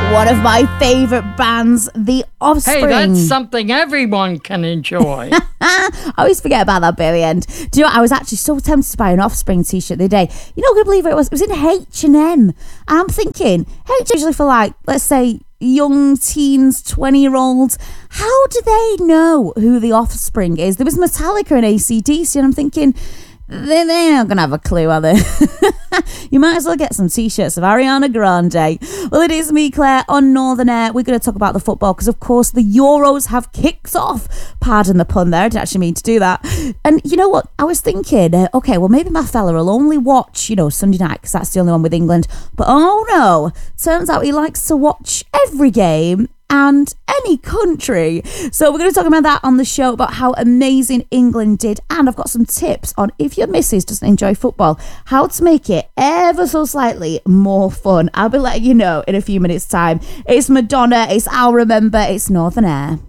One of my favourite bands, The Offspring. Hey, that's something everyone can enjoy. I always forget about that bit at the end. Do you know what? I was actually so tempted to buy an Offspring t-shirt the other day. You're not going to believe it was in H&M. And I'm thinking, H&M usually for like, let's say, young teens, 20-year-olds. How do they know who The Offspring is? There was Metallica and AC/DC, and I'm thinking, they're not going to have a clue, are they? You might as well get some t-shirts of Ariana Grande. Well, it is me, Claire, on Northern Air. We're going to talk about the football because, of course, the Euros have kicked off. Pardon the pun there. I didn't actually mean to do that. And you know what? I was thinking, okay, well, maybe my fella will only watch, Sunday night because that's the only one with England. But oh no, turns out he likes to watch every game and any country. So we're going to talk about that on the show, about how amazing England did. And I've got some tips on, if your missus doesn't enjoy football, how to make it ever so slightly more fun. I'll be letting you know in a few minutes' time. It's Madonna, it's I'll Remember, it's Northern Air.